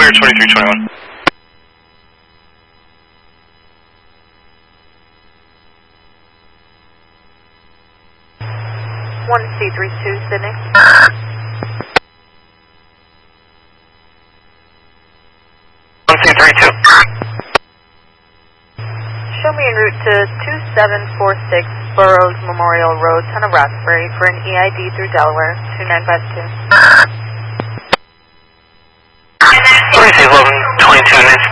clear 2321. 1C32, Sydney. 1C32. Show me en route to 2746 Burroughs Memorial Road, Town of Roxbury, for an EID through Delaware, 2952. 1122 minutes.